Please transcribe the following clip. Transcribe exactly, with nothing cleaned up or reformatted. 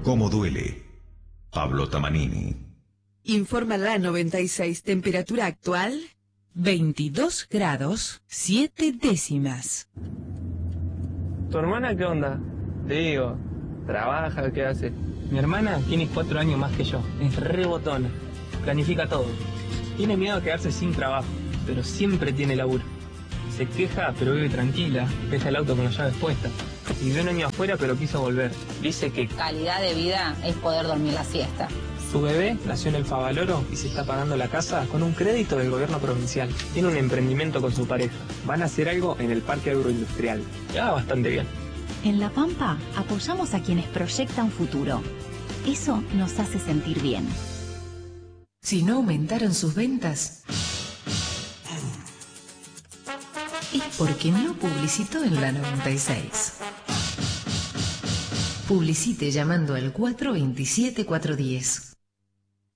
Cómo duele. Pablo Tamanini. Informa la noventa y seis, temperatura actual veintidós grados, siete décimas. ¿Tu hermana qué onda? Te digo, ¿trabaja? ¿Qué hace? Mi hermana tiene cuatro años más que yo, es re botona, planifica todo. Tiene miedo a quedarse sin trabajo, pero siempre tiene laburo. Se queja, pero vive tranquila, deja el auto con las llaves puestas. Vivió un año afuera, pero quiso volver. Dice que calidad de vida es poder dormir la siesta. Su bebé nació en el Favaloro y se está pagando la casa con un crédito del gobierno provincial. Tiene un emprendimiento con su pareja. Van a hacer algo en el parque agroindustrial. Ya va bastante bien. En La Pampa apoyamos a quienes proyectan futuro. Eso nos hace sentir bien. Si no aumentaron sus ventas, es porque no publicitó en la noventa y seis. Publicite llamando al cuatro dos siete, cuatro uno cero.